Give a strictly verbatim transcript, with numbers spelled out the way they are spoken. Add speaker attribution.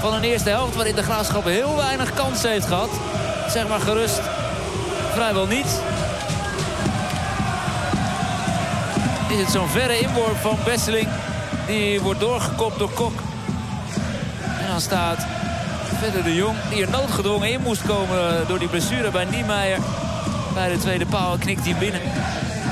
Speaker 1: van een eerste helft waarin de Graafschap heel weinig kansen heeft gehad. Zeg maar gerust. Vrijwel niet. Is het zo'n verre inworp van Besseling. Die wordt doorgekopt door Kok. En dan staat verder de Jong. Die er noodgedwongen in moest komen door die blessure bij Niemeyer. Bij de tweede paal knikt hij binnen.